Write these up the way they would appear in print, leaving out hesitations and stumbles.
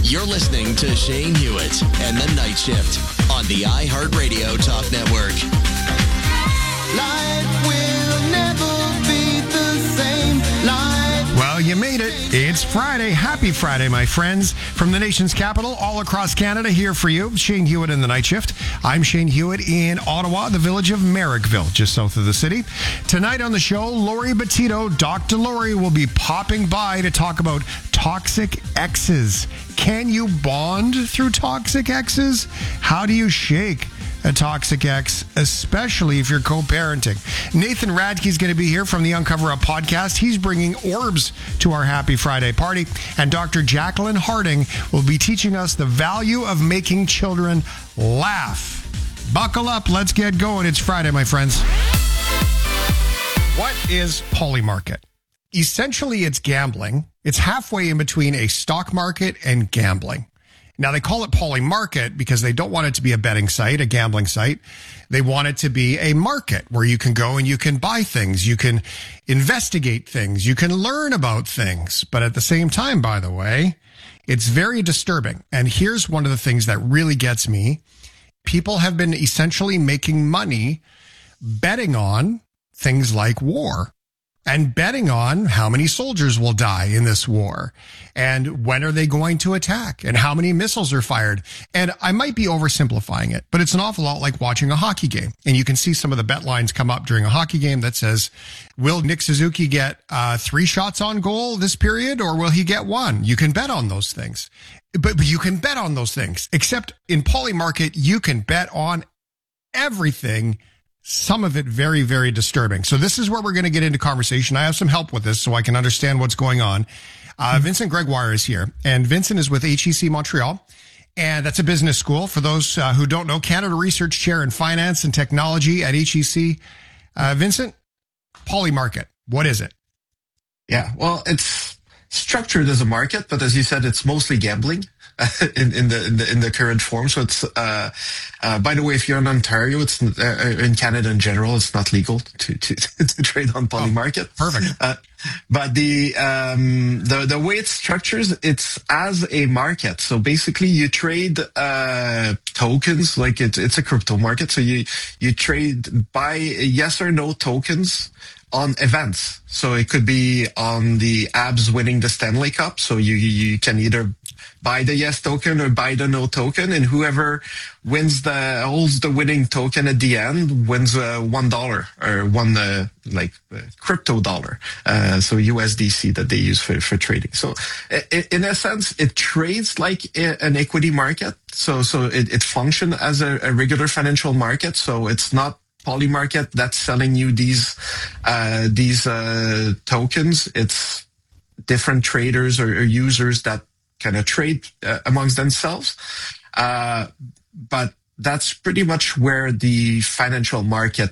You're listening to Shane Hewitt and the Night Shift on the iHeartRadio Talk Network. Life will never be the same. Well, you made it. It's Friday. Happy Friday, my friends. From the nation's capital, all across Canada, here for you, Shane Hewitt and the Night Shift. I'm Shane Hewitt in Ottawa, the village of Merrickville, just south of the city. Tonight on the show, Lori Betito, Dr. Lori, will be popping by to talk about toxic exes. Can you bond through toxic exes? How do you shake a toxic ex, especially if you're co-parenting? Nathan Radke is going to be here from the Uncover Up podcast. He's bringing orbs to our Happy Friday party. And Dr. Jacqueline Harding will be teaching us the value of making children laugh. Buckle up. Let's get going. It's Friday, my friends. What is Polymarket? Essentially, it's gambling. It's halfway in between a stock market and gambling. Now, they call it Polymarket because they don't want it to be a betting site, a gambling site. They want it to be a market where you can go and you can buy things. You can investigate things. You can learn about things. But at the same time, by the way, it's very disturbing. And here's one of the things that really gets me. People have been essentially making money betting on things like war. And betting on how many soldiers will die in this war and when are they going to attack and how many missiles are fired. And I might be oversimplifying it, but it's an awful lot like watching a hockey game. And you can see some of the bet lines come up during a hockey game that says, will Nick Suzuki get 3 shots on goal this period or will he get 1? You can bet on those things. But you can bet on those things, except in Polymarket, you can bet on everything. Some of it very, very disturbing. So this is where we're going to get into conversation. I have some help with this so I can understand what's going on. Vincent Gregoire is here, and Vincent is with HEC Montreal, and that's a business school. For those who don't know, Canada Research Chair in Finance and Technology at HEC. Vincent, Polymarket, what is it? Yeah, well, it's structured as a market, but as you said, it's mostly gambling. in the current form. So it's by the way, if you're in Ontario, it's in Canada in general, it's not legal to trade on Polymarket. Oh, perfect. But the way it's structured, it's as a market. So basically, you trade tokens, like it's a crypto market. So you trade buy yes or no tokens on events. So it could be on the Abs winning the Stanley Cup. So you can either buy the yes token or buy the no token, and whoever holds the winning token at the end wins $1 or one crypto dollar. So USDC that they use for trading. So in a sense, it trades like an equity market. So it functions as a regular financial market. So it's not Polymarket that's selling you these tokens. It's different traders or users that kind of trade amongst themselves. But that's pretty much where the financial market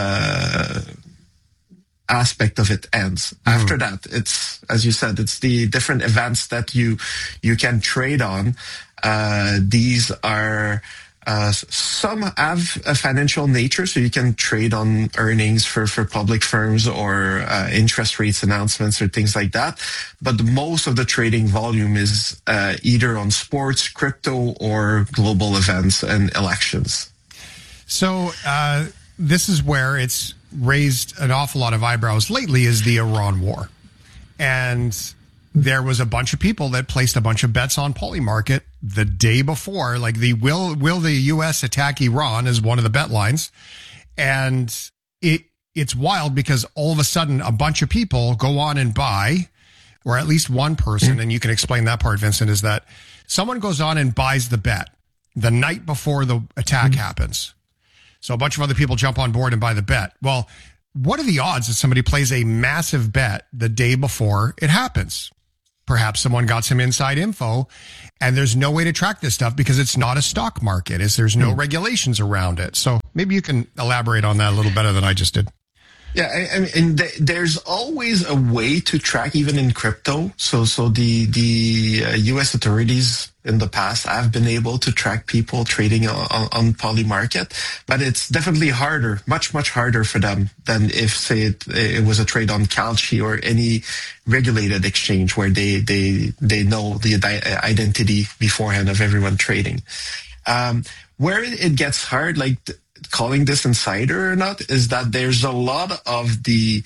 aspect of it ends. After that, it's, as you said, it's the different events that you can trade on. These are some have a financial nature, so you can trade on earnings for public firms or interest rates announcements or things like that. But most of the trading volume is either on sports, crypto, or global events and elections. So this is where it's raised an awful lot of eyebrows lately, is the Iran war. And there was a bunch of people that placed a bunch of bets on Polymarket the day before, like will the U.S. attack Iran is one of the bet lines. And it's wild because all of a sudden a bunch of people go on and buy, or at least one person, and you can explain that part, Vincent, is that someone goes on and buys the bet the night before the attack happens. So a bunch of other people jump on board and buy the bet. Well, what are the odds that somebody plays a massive bet the day before it happens? Perhaps someone got some inside info, and there's no way to track this stuff because it's not a stock market. There's no regulations around it. So maybe you can elaborate on that a little better than I just did. Yeah, I mean, and there's always a way to track, even in crypto. So the U.S. authorities in the past have been able to track people trading on Polymarket, but it's definitely harder, much harder for them than if, say, it was a trade on Calci or any regulated exchange where they know the identity beforehand of everyone trading. Where it gets hard, like calling this insider or not, is that there's a lot of the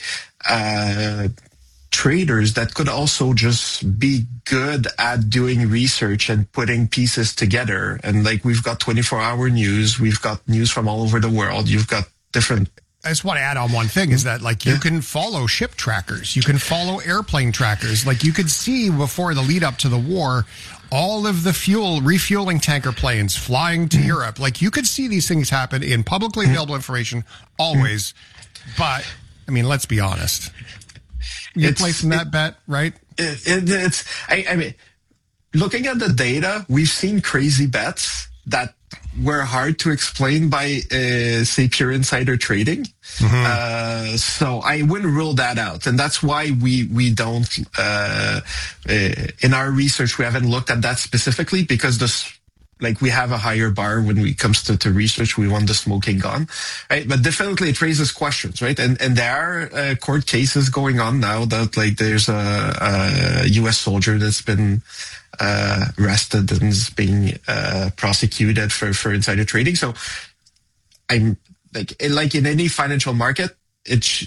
traders that could also just be good at doing research and putting pieces together. And like, we've got 24-hour news, we've got news from all over the world, you've got different. I just want to add on one thing is that, like, you can follow ship trackers, you can follow airplane trackers. Like, you could see before the lead up to the war, all of the refueling tanker planes flying to Europe. Like, you could see these things happen in publicly available information always. But, I mean, let's be honest. You're placing that bet, right? I mean, looking at the data, we've seen crazy bets that were hard to explain by, say, pure insider trading. So I wouldn't rule that out. And that's why we don't, in our research, we haven't looked at that specifically, because like, we have a higher bar when it comes to research. We want the smoking gun, right? But definitely it raises questions, right? And there are court cases going on now that, like, there's a U.S. soldier that's been arrested and is being prosecuted for insider trading. So I'm like in any financial market, it's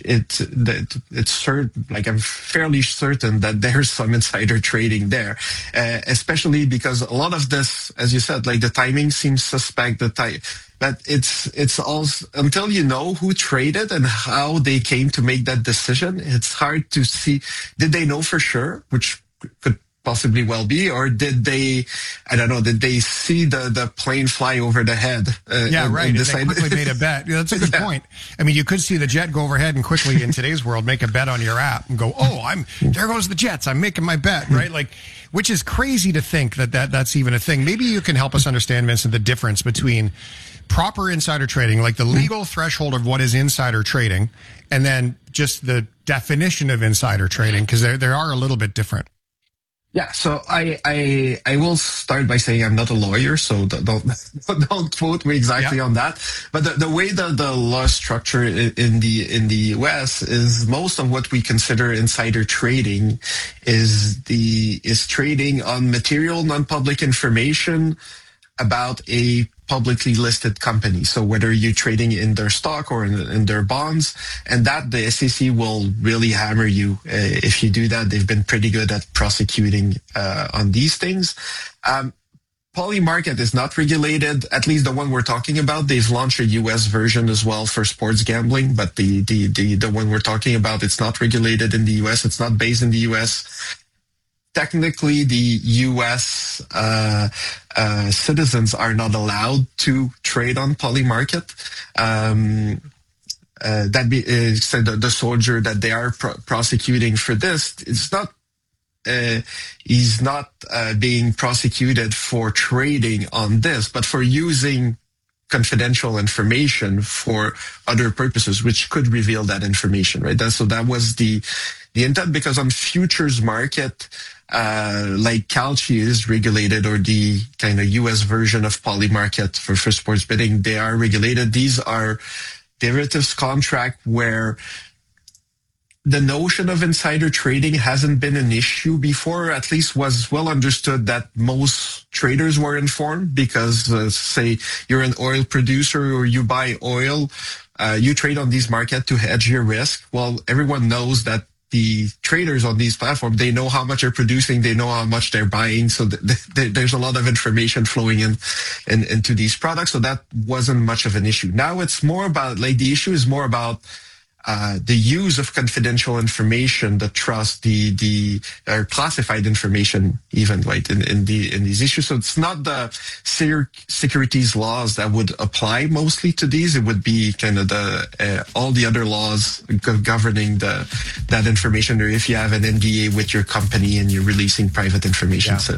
certain, like, I'm fairly certain that there's some insider trading there, especially because a lot of this, as you said, like, the timing seems suspect. But it's also, until you know who traded and how they came to make that decision, it's hard to see. Did they know for sure, which could possibly well be, or did they, I don't know, did they see the plane fly over the head? Right. And they quickly made a bet. Yeah, that's a good point. I mean, you could see the jet go overhead and quickly, in today's world, make a bet on your app and go, oh, there goes the jets, I'm making my bet, right? Like, which is crazy to think that's even a thing. Maybe you can help us understand, Vincent, the difference between proper insider trading, like the legal threshold of what is insider trading, and then just the definition of insider trading, because they are a little bit different. Yeah, so I will start by saying I'm not a lawyer, so don't quote me exactly on that. But the way the law is structured in the US is, most of what we consider insider trading is trading on material non-public information about a publicly listed company. So whether you're trading in their stock or in their bonds, and that the SEC will really hammer you if you do that. They've been pretty good at prosecuting on these things. Polymarket is not regulated, at least the one we're talking about. They've launched a US version as well for sports gambling, but the one we're talking about, it's not regulated in the US. It's not based in the US. Technically, the U.S. Citizens are not allowed to trade on Polymarket. So the soldier that they are prosecuting for this, he's not being prosecuted for trading on this, but for using confidential information for other purposes, which could reveal that information, right? So that was the intent, because on futures market, like Calci is regulated, or the kind of US version of Polymarket for sports betting, they are regulated. These are derivatives contract where the notion of insider trading hasn't been an issue before, or at least was well understood that most traders were informed, because say you're an oil producer or you buy oil, you trade on these markets to hedge your risk. Well, everyone knows that the traders on these platforms, they know how much they're producing, they know how much they're buying, so there's a lot of information flowing into these products, so that wasn't much of an issue. Now it's more about, like, the issue is more about the use of confidential information, the trust, the classified information, even, right, in these issues. So it's not the securities laws that would apply mostly to these. It would be kind of all the other laws governing that information, or if you have an NDA with your company and you're releasing private information.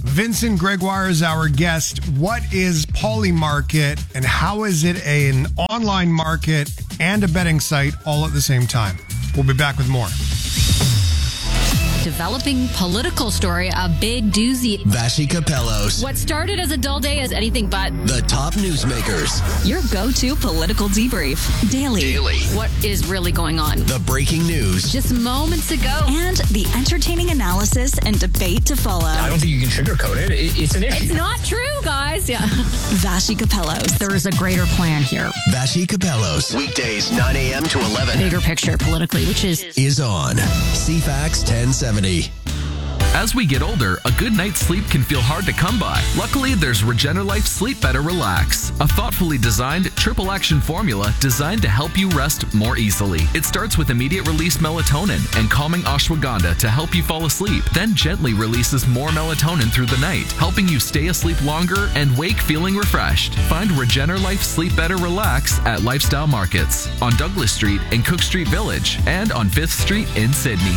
Vincent Gregoire is our guest. What is Polymarket and how is it an online market and a betting site all at the same time? We'll be back with more. Developing political story, a big doozy. Vashi Capellos. What started as a dull day is anything but The top newsmakers. Your go-to political debrief. Daily. what is really going on. The breaking news. Just moments ago. And the entertaining analysis and debate to follow. I don't think you can sugarcoat it. It's an issue. It's not true, guys. Yeah. Vashi Capellos. There is a greater plan here. Vashi Capellos. Weekdays 9 a.m. to 11. Bigger picture politically, which is on CFAX 1070. As we get older, a good night's sleep can feel hard to come by. Luckily, there's Regenerlife Sleep Better Relax, a thoughtfully designed triple action formula designed to help you rest more easily. It starts with immediate release melatonin and calming ashwagandha to help you fall asleep, then gently releases more melatonin through the night, helping you stay asleep longer and wake feeling refreshed. Find Regenerlife Sleep Better Relax at Lifestyle Markets on Douglas Street in Cook Street Village and on 5th Street in Sydney.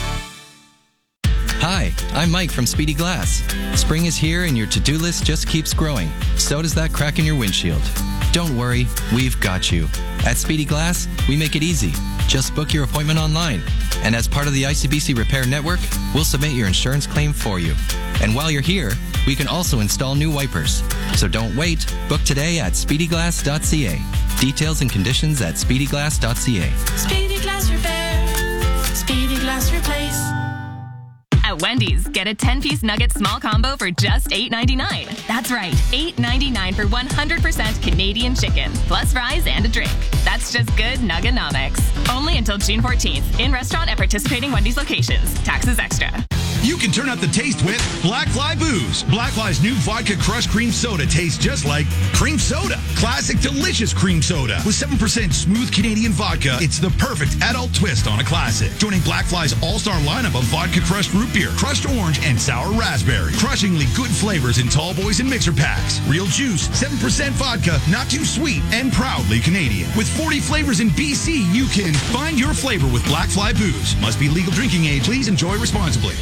Hi, I'm Mike from Speedy Glass. Spring is here and your to-do list just keeps growing. So does that crack in your windshield. Don't worry, we've got you. At Speedy Glass, we make it easy. Just book your appointment online. And as part of the ICBC Repair Network, we'll submit your insurance claim for you. And while you're here, we can also install new wipers. So don't wait. Book today at speedyglass.ca. Details and conditions at speedyglass.ca. Speedy Glass Repair. Speedy Glass Replace. At Wendy's, get a 10-piece nugget small combo for just $8.99. That's right, $8.99 for 100% Canadian chicken, plus fries and a drink. That's just good Nugganomics. Only until June 14th, in restaurant at participating Wendy's locations. Taxes extra. You can turn up the taste with Black Fly Booze. Black Fly's new vodka crush cream soda tastes just like cream soda. Classic, delicious cream soda. With 7% smooth Canadian vodka, it's the perfect adult twist on a classic. Joining Black Fly's all-star lineup of vodka crushed root beer, crushed orange, and sour raspberry. Crushingly good flavors in tall boys and mixer packs. Real juice, 7% vodka, not too sweet, and proudly Canadian. With 40 flavors in BC, you can find your flavor with Black Fly Booze. Must be legal drinking age. Please enjoy responsibly.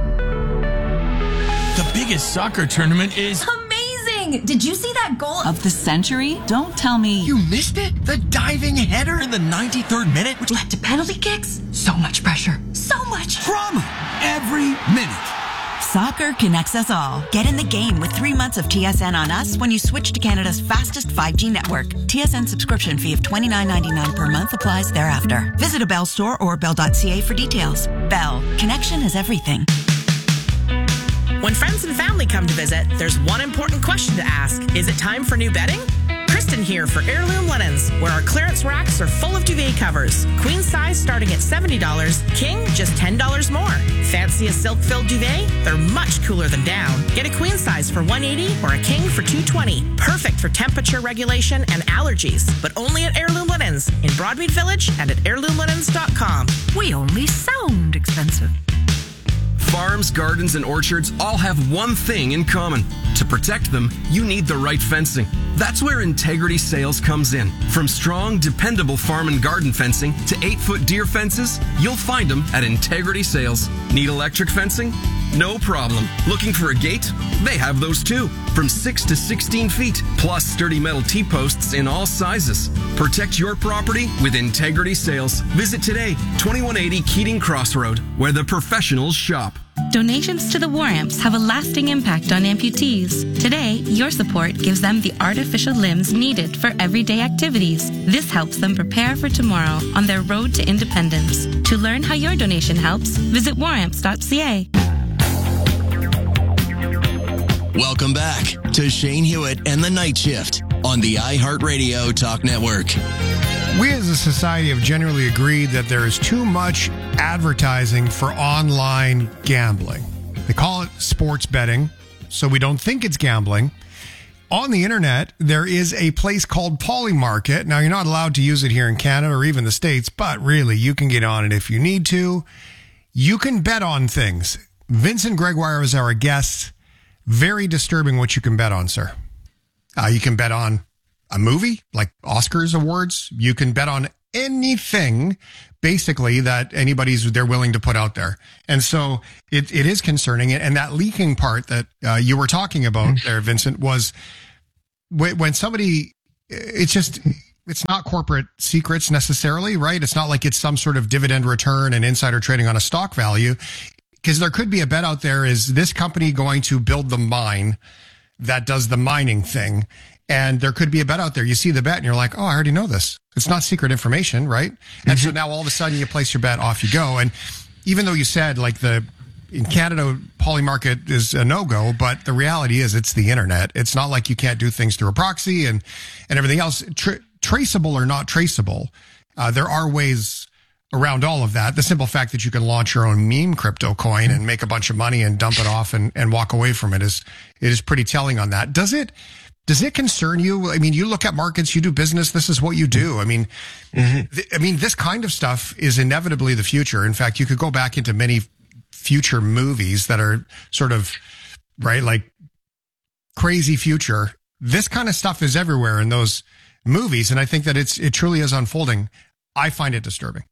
The biggest soccer tournament is amazing! Did you see that goal of the century? Don't tell me you missed it. The diving header in the 93rd minute, which led to penalty kicks. So much pressure. So much drama every minute. Soccer connects us all. Get in the game with 3 months of TSN on us when you switch to Canada's fastest 5G network. TSN subscription fee of $29.99 per month applies thereafter. Visit a Bell store or bell.ca for details. Bell. Connection is everything. When friends and family come to visit, there's one important question to ask. Is it time for new bedding? Kristen here for Heirloom Linens, where our clearance racks are full of duvet covers. Queen size starting at $70, king just $10 more. Fancy a silk-filled duvet? They're much cooler than down. Get a queen size for $180 or a king for $220. Perfect for temperature regulation and allergies, but only at Heirloom Linens in Broadmead Village and at heirloomlinens.com. We only sound expensive. Farms, gardens, and orchards all have one thing in common. To protect them, you need the right fencing. That's where Integrity Sales comes in. From strong, dependable farm and garden fencing to 8-foot deer fences, you'll find them at Integrity Sales. Need electric fencing? No problem. Looking for a gate? They have those too. From 6 to 16 feet, plus sturdy metal T-posts in all sizes. Protect your property with Integrity Sales. Visit today, 2180 Keating Crossroad, where the professionals shop. Donations to the War Amps have a lasting impact on amputees. Today, your support gives them the artificial limbs needed for everyday activities. This helps them prepare for tomorrow on their road to independence. To learn how your donation helps, visit waramps.ca. Welcome back to Shane Hewitt and the Night Shift on the iHeartRadio Talk Network. We as a society have generally agreed that there is too much advertising for online gambling. They call it sports betting, so we don't think it's gambling. On the internet, there is a place called Polymarket. Now, you're not allowed to use it here in Canada or even the States, but really, you can get on it if you need to. You can bet on things. Vincent Gregoire is our guest. Very disturbing what you can bet on, sir. You can bet on a movie, like Oscars awards. You can bet on anything basically that they're willing to put out there. And so it is concerning. And that leaking part that you were talking about there, Vincent, was when somebody, it's not corporate secrets necessarily, right? It's not like it's some sort of dividend return and insider trading on a stock value, because there could be a bet out there. Is this company going to build the mine that does the mining thing? And there could be a bet out there. You see the bet and you're like, oh, I already know this. It's not secret information, right? And so now all of a sudden you place your bet, off you go. And even though you said like in Canada, Polymarket is a no-go, but the reality is it's the internet. It's not like you can't do things through a proxy and everything else. Traceable or not traceable, there are ways around all of that. The simple fact that you can launch your own meme crypto coin and make a bunch of money and dump it off and walk away from it is pretty telling on that. Does it concern you? I mean, you look at markets, you do business. This is what you do. I mean, this kind of stuff is inevitably the future. In fact, you could go back into many future movies that are sort of, right, like crazy future. This kind of stuff is everywhere in those movies. And I think that it truly is unfolding. I find it disturbing.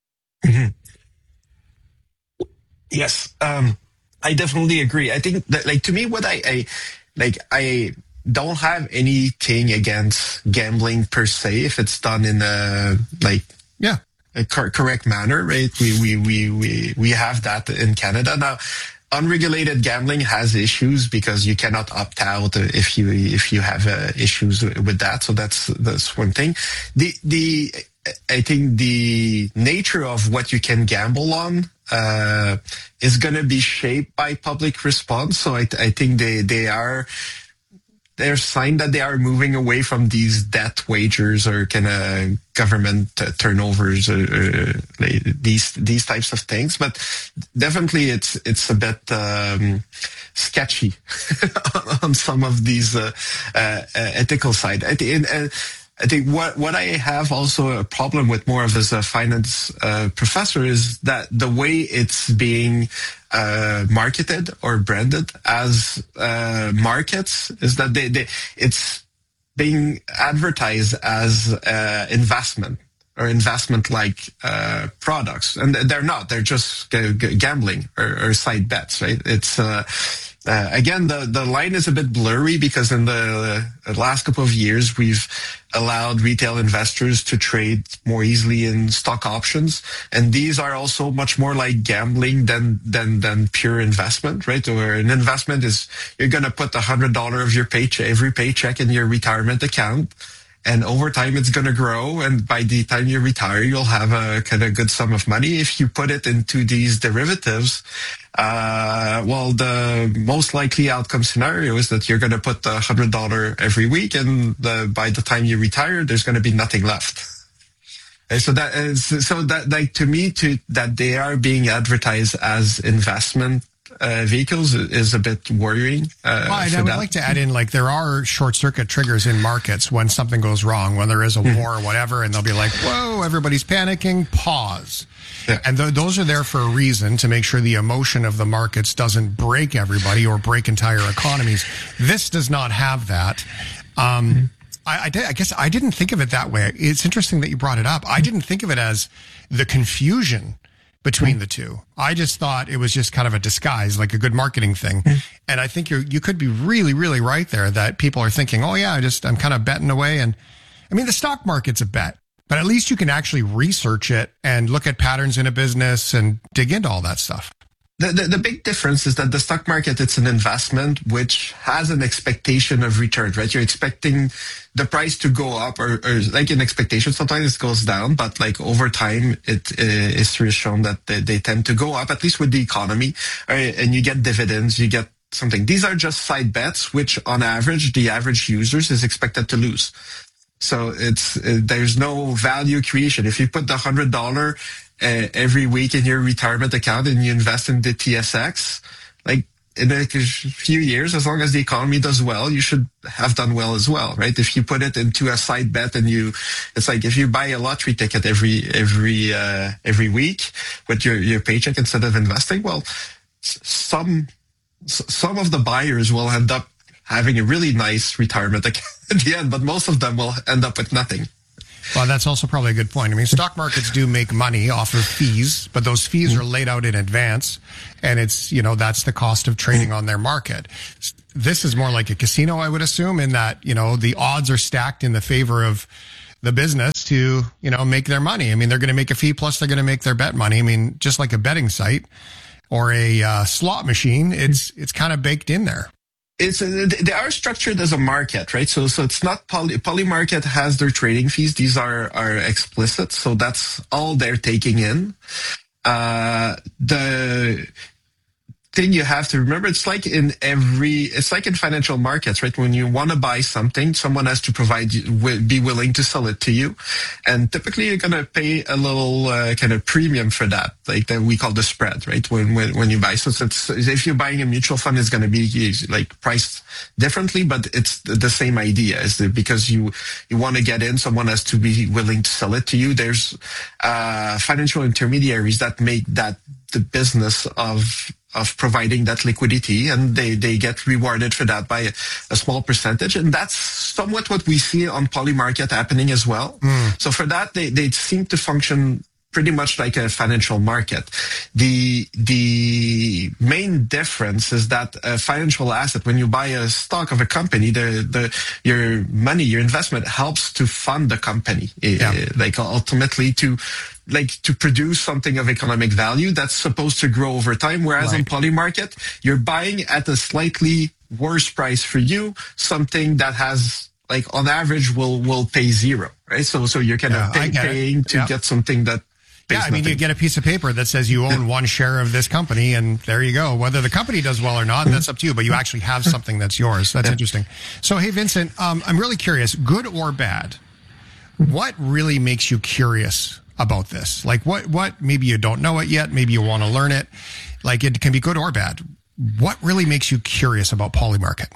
Yes. I definitely agree. I think that, like, to me, what I don't have anything against gambling per se if it's done in a correct manner, right? We have that in Canada now. Unregulated gambling has issues because you cannot opt out if you have issues with that. So that's one thing. I think the nature of what you can gamble on is going to be shaped by public response. So I think they're sign that they are moving away from these debt wagers or kind of government turnovers or these types of things. But definitely it's a bit sketchy on some of these ethical side. I think what I have also a problem with more of as a finance professor is that the way it's being marketed or branded as markets is that it's being advertised as investment or investment-like products, and they're not. They're just gambling or side bets, right? It's again, the line is a bit blurry because in the last couple of years we've allowed retail investors to trade more easily in stock options, and these are also much more like gambling than pure investment, right? Or an investment is you're going to put $100 of your every paycheck in your retirement account, and over time it's going to grow, and by the time you retire you'll have a kind of good sum of money. If you put it into these derivatives, the most likely outcome scenario is that you're going to put the $100 every week, and by the time you retire, there's going to be nothing left. And so that to me, that they are being advertised as investment vehicles is a bit worrying. I would like to add in, like, there are short circuit triggers in markets when something goes wrong, when there is a war or whatever, and they'll be like, whoa, everybody's panicking, pause. Yeah. And those are there for a reason, to make sure the emotion of the markets doesn't break everybody or break entire economies. This does not have that. I guess I didn't think of it that way. It's interesting that you brought it up. I didn't think of it as the confusion between the two. I just thought it was just kind of a disguise, like a good marketing thing. And I think you could be really, really right there, that people are thinking, oh yeah, I'm kind of betting away. And I mean, the stock market's a bet, but at least you can actually research it and look at patterns in a business and dig into all that stuff. The big difference is that the stock market, it's an investment which has an expectation of return, right? You're expecting the price to go up or like an expectation. Sometimes it goes down, but like over time, history has shown that they tend to go up, at least with the economy, and you get dividends, you get something. These are just side bets, which on average, the average users is expected to lose. So there's no value creation. If you put the $100 every week in your retirement account and you invest in the TSX, like in a few years, as long as the economy does well, you should have done well as well, right? If you put it into a side bet and it's like if you buy a lottery ticket every week with your paycheck instead of investing, well, some of the buyers will end up having a really nice retirement account at the end, but most of them will end up with nothing. Well, that's also probably a good point. I mean, stock markets do make money off of fees, but those fees are laid out in advance, and it's, that's the cost of trading on their market. This is more like a casino, I would assume, in that, the odds are stacked in the favor of the business to, make their money. I mean, they're going to make a fee, plus they're going to make their bet money. I mean, just like a betting site or a slot machine, it's kind of baked in there. They are structured as a market, right? So it's not poly market has their trading fees. These are explicit. So that's all they're taking in. The thing you have to remember, it's like in financial markets, right? When you want to buy something, someone has to be willing to sell it to you. And typically you're going to pay a little kind of premium for that, like that we call the spread, right? When you buy. So if you're buying a mutual fund, it's going to be like priced differently, but it's the same idea. Is that because you want to get in, someone has to be willing to sell it to you. There's financial intermediaries that make that the business of providing that liquidity, and they get rewarded for that by a small percentage. And that's somewhat what we see on poly market happening as well. So for that, they seem to function pretty much like a financial market. The main difference is that a financial asset, when you buy a stock of a company, your money, your investment helps to fund the company, like ultimately to produce something of economic value that's supposed to grow over time. Whereas in poly market, you're buying at a slightly worse price for you, something that has, like, on average will pay zero, right? So you're kind of paying to get something that. Yeah, I mean, you get a piece of paper that says you own one share of this company, and there you go. Whether the company does well or not, that's up to you, but you actually have something that's yours. That's interesting. So, hey, Vincent, I'm really curious, good or bad, what really makes you curious about this? Like, what maybe you don't know it yet, maybe you want to learn it. Like, it can be good or bad. What really makes you curious about poly market?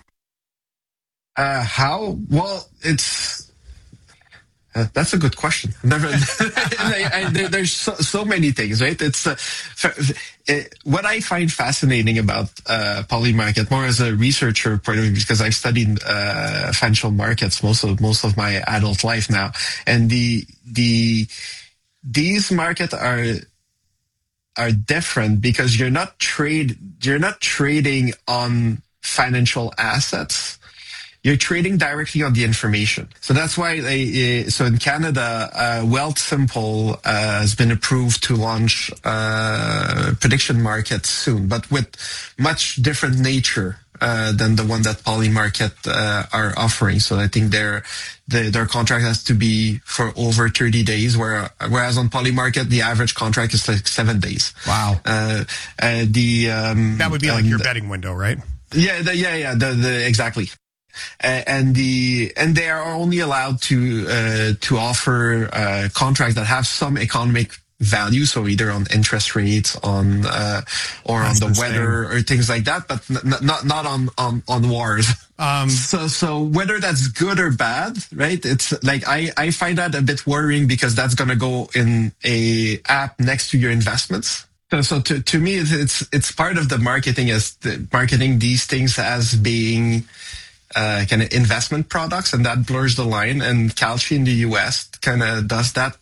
How? Well, that's a good question. There's so many things, right? What I find fascinating about poly market, more as a researcher point of view, because I've studied financial markets most of my adult life now, and these markets are different because you're not trading on financial assets. You're trading directly on the information. So that's why so in Canada, Wealthsimple has been approved to launch prediction markets soon, but with much different nature than the one that poly market are offering. So I think their contract has to be for over 30 days, whereas on poly market, the average contract is like 7 days. Wow. That would be like your betting window, right? Yeah, exactly. And they are only allowed to offer contracts that have some economic value, so either on interest rates, or on the weather or things like that, but not on wars. So whether that's good or bad, right? It's like I find that a bit worrying because that's going to go in a app next to your investments. So to me, it's part of the marketing these things as being kind of investment products, and that blurs the line. And Kalshi in the US kind of does that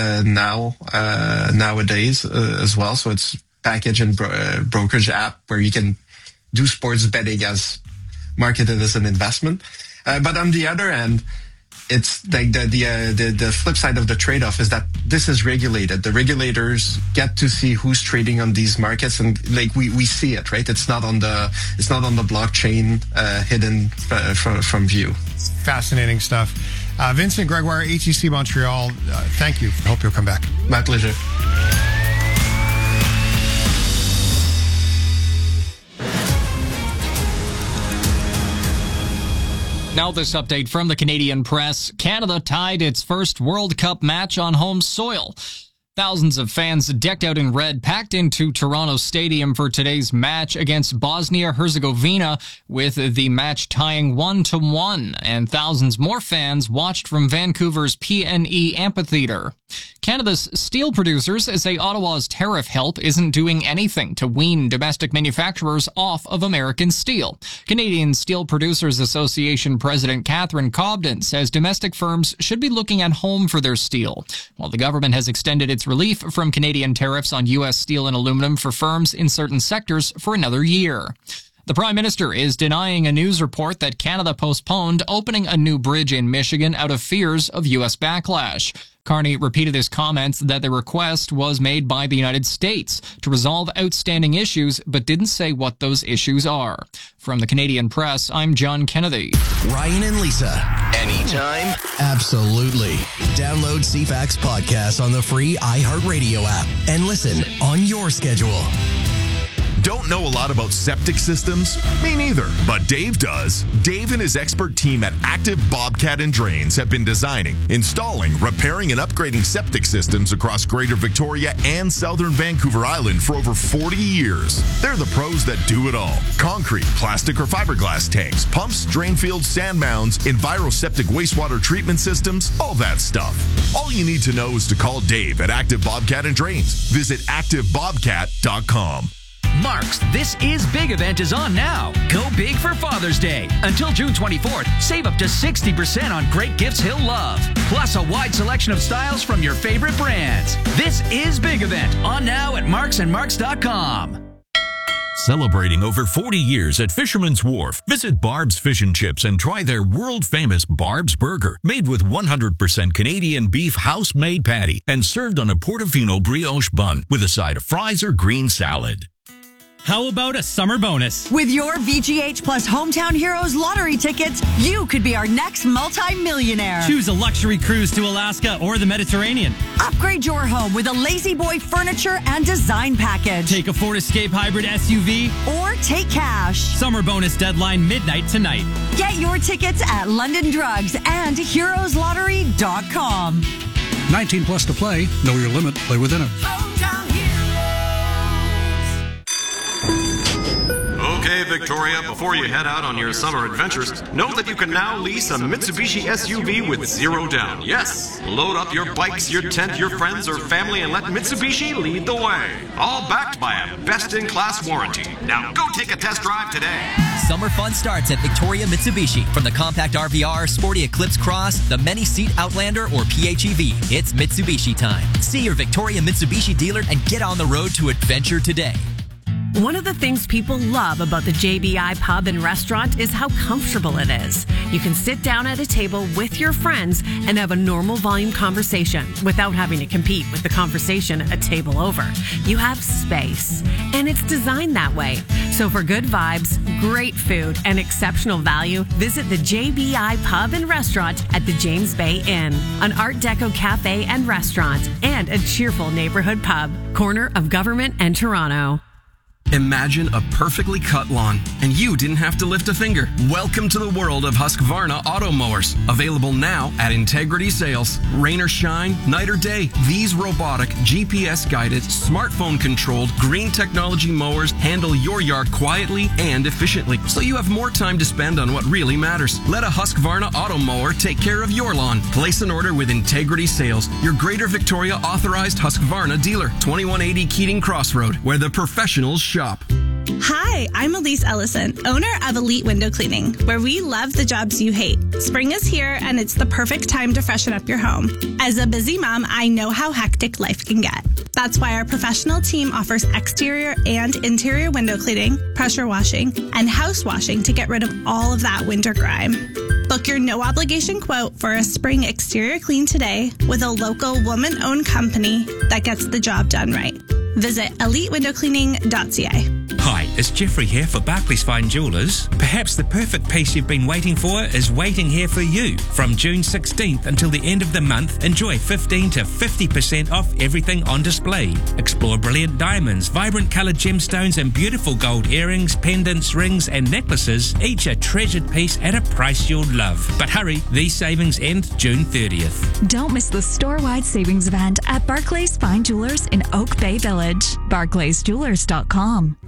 nowadays as well. So it's package and brokerage app where you can do sports betting as marketed as an investment. But on the other end, it's like the flip side of the trade-off is that this is regulated. The regulators get to see who's trading on these markets, and like we see it, right? It's not on the blockchain hidden from view. Fascinating stuff. Vincent Gregoire, HEC Montreal. Thank you. I hope you'll come back. My pleasure. Now this update from the Canadian press. Canada tied its first World Cup match on home soil. Thousands of fans decked out in red packed into Toronto Stadium for today's match against Bosnia-Herzegovina, with the match tying 1-1, and thousands more fans watched from Vancouver's PNE Amphitheatre. Canada's steel producers say Ottawa's tariff help isn't doing anything to wean domestic manufacturers off of American steel. Canadian Steel Producers Association President Catherine Cobden says domestic firms should be looking at home for their steel, while the government has extended its relief from Canadian tariffs on U.S. steel and aluminum for firms in certain sectors for another year. The Prime Minister is denying a news report that Canada postponed opening a new bridge in Michigan out of fears of U.S. backlash. Carney repeated his comments that the request was made by the United States to resolve outstanding issues, but didn't say what those issues are. From the Canadian Press, I'm John Kennedy. Ryan and Lisa. Anytime? Absolutely. Download CFAX podcast on the free iHeartRadio app and listen on your schedule. Don't know a lot about septic systems? Me neither, but Dave does. Dave and his expert team at Active Bobcat and Drains have been designing, installing, repairing, and upgrading septic systems across Greater Victoria and Southern Vancouver Island for over 40 years. They're the pros that do it all. Concrete, plastic, or fiberglass tanks, pumps, drain fields, sand mounds, EnviroSeptic wastewater treatment systems, all that stuff. All you need to know is to call Dave at Active Bobcat and Drains. Visit ActiveBobcat.com. Mark's This Is Big event is on now. Go big for Father's Day. Until June 24th, save up to 60% on great gifts he'll love. Plus a wide selection of styles from your favorite brands. This Is Big event on now at marksandmarks.com. Celebrating over 40 years at Fisherman's Wharf, visit Barb's Fish and Chips and try their world-famous Barb's Burger, made with 100% Canadian beef house-made patty and served on a Portofino brioche bun with a side of fries or green salad. How about a summer bonus? With your VGH Plus Hometown Heroes lottery tickets, you could be our next multi-millionaire. Choose a luxury cruise to Alaska or the Mediterranean. Upgrade your home with a Lazy Boy furniture and design package. Take a Ford Escape Hybrid SUV. Or take cash. Summer bonus deadline midnight tonight. Get your tickets at London Drugs and HeroesLottery.com. 19 plus to play. Know your limit. Play within it. Okay, Victoria, before you head out on your summer adventures, know that you can now lease a Mitsubishi SUV with zero down. Yes, load up your bikes, your tent, your friends, or family, and let Mitsubishi lead the way. All backed by a best-in-class warranty. Now go take a test drive today. Summer fun starts at Victoria Mitsubishi. From the compact RVR, sporty Eclipse Cross, the many-seat Outlander, or PHEV, it's Mitsubishi time. See your Victoria Mitsubishi dealer and get on the road to adventure today. One of the things people love about the JBI Pub and Restaurant is how comfortable it is. You can sit down at a table with your friends and have a normal volume conversation without having to compete with the conversation a table over. You have space, and it's designed that way. So for good vibes, great food, and exceptional value, visit the JBI Pub and Restaurant at the James Bay Inn, an Art Deco cafe and restaurant, and a cheerful neighborhood pub, corner of Government and Toronto. Imagine a perfectly cut lawn, and you didn't have to lift a finger. Welcome to the world of Husqvarna auto mowers. Available now at Integrity Sales. Rain or shine, night or day, these robotic, GPS-guided, smartphone-controlled, green technology mowers handle your yard quietly and efficiently, so you have more time to spend on what really matters. Let a Husqvarna auto mower take care of your lawn. Place an order with Integrity Sales, your Greater Victoria authorized Husqvarna dealer. 2180 Keating Crossroad, where the professionals shop. Hi, I'm Elise Ellison, owner of Elite Window Cleaning, where we love the jobs you hate. Spring is here, and it's the perfect time to freshen up your home. As a busy mom, I know how hectic life can get. That's why our professional team offers exterior and interior window cleaning, pressure washing, and house washing to get rid of all of that winter grime. Book your no-obligation quote for a spring exterior clean today with a local woman-owned company that gets the job done right. Visit elitewindowcleaning.ca. Hi, it's Jeffrey here for Barclays Fine Jewellers. Perhaps the perfect piece you've been waiting for is waiting here for you. From June 16th until the end of the month, enjoy 15 to 50% off everything on display. Explore brilliant diamonds, vibrant coloured gemstones and beautiful gold earrings, pendants, rings and necklaces, each a treasured piece at a price you'll love. But hurry, these savings end June 30th. Don't miss the store-wide savings event at Barclays Fine Jewellers in Oak Bay Village. BarclaysJewellers.com.